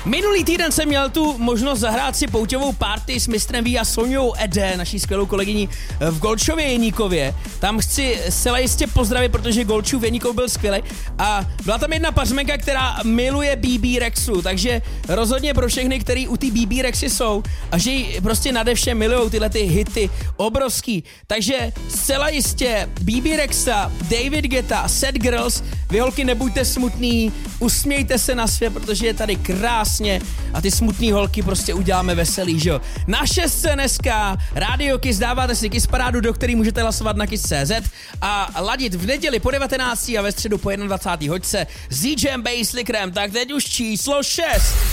Minulý týden jsem měl tu možnost zahrát si pouťovou party s mistrem V a Soňou Ede, naší skvělou kolegyní v Golčově Jeníkově. Tam chci zcela jistě pozdravit, protože Golčův Jeníkov byl skvělý. A byla tam jedna pařmenka, která miluje BB Rexu, takže rozhodně pro všechny, který u té BB Rexy jsou a že ji prostě nadevše milujou tyhle ty hity obrovský. Takže zcela jistě BB Rexa, David Guetta, Sad Girls, vy holky nebuďte smutný, usmějte se na svět, protože je tady krásně a ty smutný holky prostě uděláme veselý, že jo. Na 6 dneska Radio Kiss, dáváte si Kiss parádu, do který můžete hlasovat na Kiss.cz a ladit v neděli po 19. a ve středu po 21. hoďce s DJem Basslickerem, tak teď už číslo 6.